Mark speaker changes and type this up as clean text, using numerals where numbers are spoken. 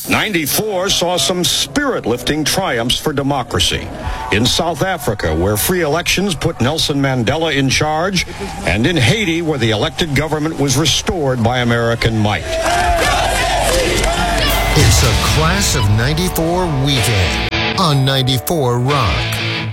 Speaker 1: 94 saw some spirit-lifting triumphs for democracy. In South Africa, where free elections put Nelson Mandela in charge, and in Haiti, where the elected government was restored by American might.
Speaker 2: It's a Class of 94 weekend on 94 Rock.